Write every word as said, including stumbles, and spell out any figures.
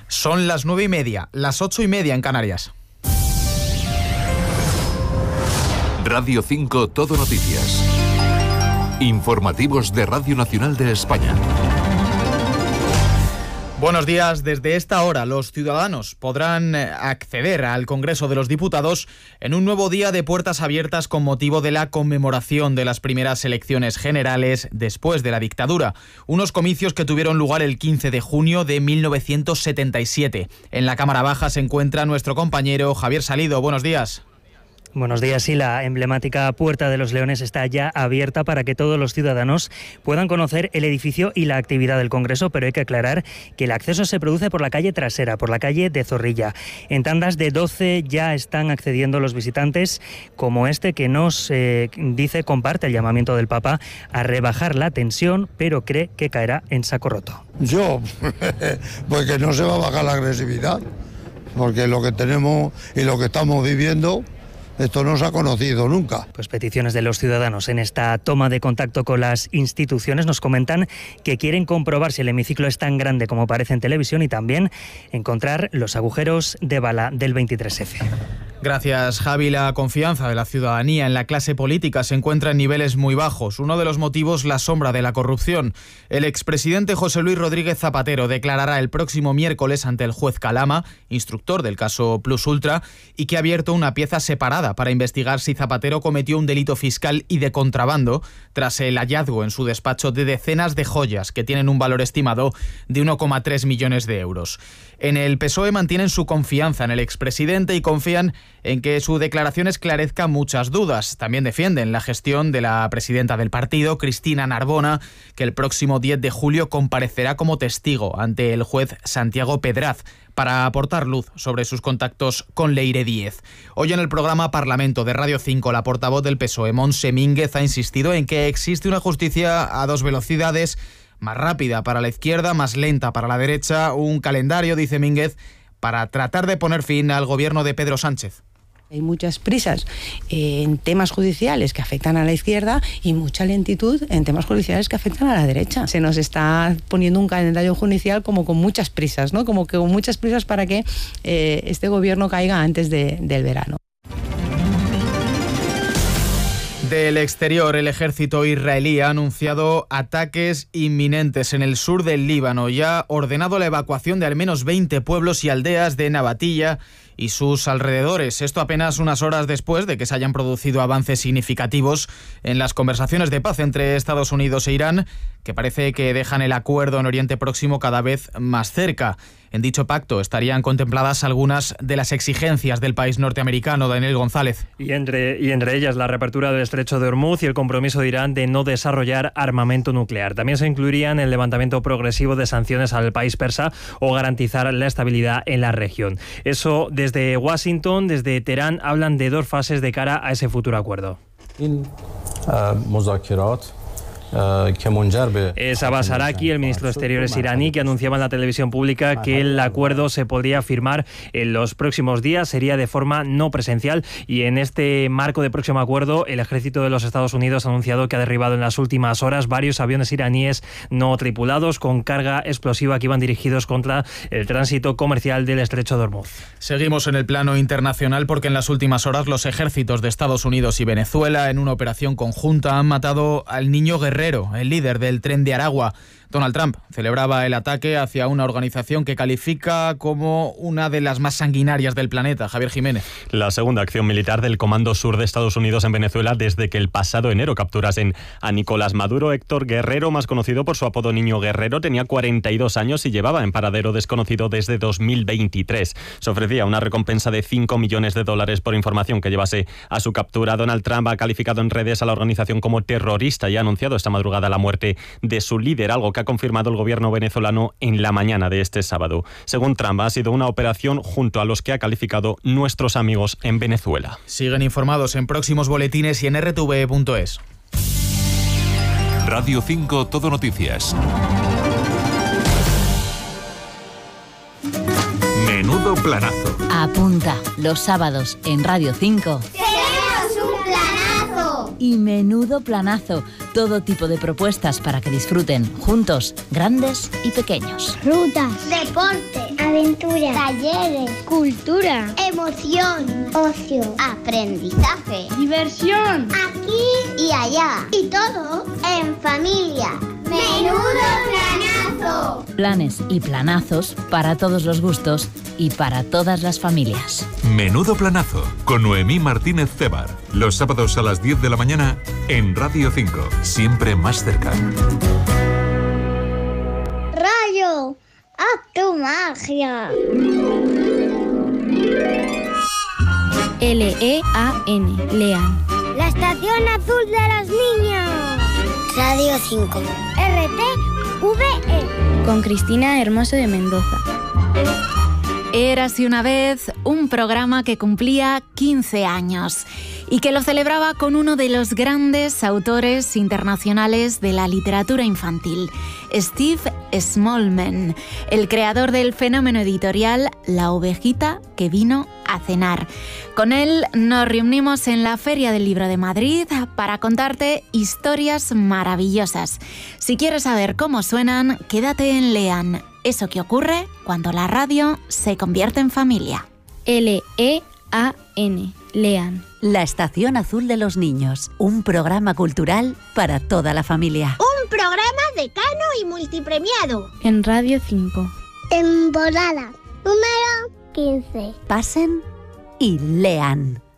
Son las nueve y media, las ocho y media en Canarias. Radio cinco Todo Noticias. Informativos de Radio Nacional de España. Buenos días. Desde esta hora los ciudadanos podrán acceder al Congreso de los Diputados en un nuevo día de puertas abiertas con motivo de la conmemoración de las primeras elecciones generales después de la dictadura. Unos comicios que tuvieron lugar el quince de junio de mil novecientos setenta y siete. En la Cámara Baja se encuentra nuestro compañero Javier Salido. Buenos días. Buenos días. Sí, la emblemática Puerta de los Leones está ya abierta para que todos los ciudadanos puedan conocer el edificio y la actividad del Congreso, pero hay que aclarar que el acceso se produce por la calle trasera, por la calle de Zorrilla. En tandas de doce ya están accediendo los visitantes, como este que nos eh, dice, comparte el llamamiento del Papa a rebajar la tensión, pero cree que caerá en saco roto. Yo, pues que no se va a bajar la agresividad, porque lo que tenemos y lo que estamos viviendo... Esto no se ha conocido nunca. Pues peticiones de los ciudadanos en esta toma de contacto con las instituciones nos comentan que quieren comprobar si el hemiciclo es tan grande como parece en televisión y también encontrar los agujeros de bala del veintitrés efe. Gracias, Javi. La confianza de la ciudadanía en la clase política se encuentra en niveles muy bajos. Uno de los motivos, la sombra de la corrupción. El expresidente José Luis Rodríguez Zapatero declarará el próximo miércoles ante el juez Calama, instructor del caso Plus Ultra, y que ha abierto una pieza separada para investigar si Zapatero cometió un delito fiscal y de contrabando tras el hallazgo en su despacho de decenas de joyas que tienen un valor estimado de uno coma tres millones de euros. En el P S O E mantienen su confianza en el expresidente y confían en que su declaración esclarezca muchas dudas. También defienden la gestión de la presidenta del partido, Cristina Narbona, que el próximo diez de julio comparecerá como testigo ante el juez Santiago Pedraz para aportar luz sobre sus contactos con Leire Díez. Hoy en el programa Parlamento de Radio cinco, la portavoz del P S O E, Montse Mínguez, ha insistido en que existe una justicia a dos velocidades, más rápida para la izquierda, más lenta para la derecha, un calendario, dice Mínguez, para tratar de poner fin al gobierno de Pedro Sánchez. Hay muchas prisas en temas judiciales que afectan a la izquierda y mucha lentitud en temas judiciales que afectan a la derecha. Se nos está poniendo un calendario judicial como con muchas prisas, ¿no? Como que con muchas prisas para que eh, este gobierno caiga antes de, del verano. Del exterior, el ejército israelí ha anunciado ataques inminentes en el sur del Líbano y ha ordenado la evacuación de al menos veinte pueblos y aldeas de Nabatilla y sus alrededores. Esto apenas unas horas después de que se hayan producido avances significativos en las conversaciones de paz entre Estados Unidos e Irán, que parece que dejan el acuerdo en Oriente Próximo cada vez más cerca. En dicho pacto estarían contempladas algunas de las exigencias del país norteamericano. Daniel González. Y entre, y entre ellas la reapertura del estrecho de Hormuz y el compromiso de Irán de no desarrollar armamento nuclear. También se incluirían el levantamiento progresivo de sanciones al país persa o garantizar la estabilidad en la región. Eso desde Washington, desde Teherán, hablan de dos fases de cara a ese futuro acuerdo. In, uh, Es Abbas Araki, el ministro de Exteriores iraní, que anunciaba en la televisión pública que el acuerdo se podría firmar en los próximos días, sería de forma no presencial, y en este marco de próximo acuerdo el ejército de los Estados Unidos ha anunciado que ha derribado en las últimas horas varios aviones iraníes no tripulados con carga explosiva que iban dirigidos contra el tránsito comercial del estrecho de Hormuz. Seguimos en el plano internacional porque en las últimas horas los ejércitos de Estados Unidos y Venezuela, en una operación conjunta, han matado al niño Guerrero, el líder del Tren de Aragua. Donald Trump celebraba el ataque hacia una organización que califica como una de las más sanguinarias del planeta. Javier Jiménez. La segunda acción militar del Comando Sur de Estados Unidos en Venezuela desde que el pasado enero capturasen a Nicolás Maduro. Héctor Guerrero, más conocido por su apodo Niño Guerrero, tenía cuarenta y dos años y llevaba en paradero desconocido desde dos mil veintitrés. Se ofrecía una recompensa de cinco millones de dólares por información que llevase a su captura. Donald Trump ha calificado en redes a la organización como terrorista y ha anunciado esta madrugada la muerte de su líder, algo que ha confirmado el gobierno venezolano en la mañana de este sábado. Según Trump, ha sido una operación junto a los que ha calificado nuestros amigos en Venezuela. Siguen informados en próximos boletines y en erre te ve punto es. Radio cinco Todo Noticias. Menudo planazo. Apunta, los sábados en Radio cinco. ¡Tenemos un planazo! y Menudo Planazo. Todo tipo de propuestas para que disfruten juntos, grandes y pequeños. Rutas, deporte, aventura, talleres, cultura, emoción, ocio, aprendizaje, diversión, aquí y allá. Y todo en familia. ¡Menudo Planazo! Planes y planazos para todos los gustos y para todas las familias. Menudo Planazo, con Noemí Martínez Cebar. Los sábados a las diez de la mañana en Radio cinco. Siempre más cerca. ¡Rayo! ¡Haz tu magia! L E A N, Lean. La Estación Azul de los Niños. Radio cinco. R T V E. Con Cristina Hermoso de Mendoza. Érase una vez un programa que cumplía quince años y que lo celebraba con uno de los grandes autores internacionales de la literatura infantil, Steve Smallman, el creador del fenómeno editorial La ovejita que vino a cenar. Con él nos reunimos en la Feria del Libro de Madrid para contarte historias maravillosas. Si quieres saber cómo suenan, quédate en Lean. Eso que ocurre cuando la radio se convierte en familia. L E A N, Lean. La Estación Azul de los Niños, un programa cultural para toda la familia. Un programa decano y multipremiado. En Radio cinco. Temporada número quince. Pasen y lean.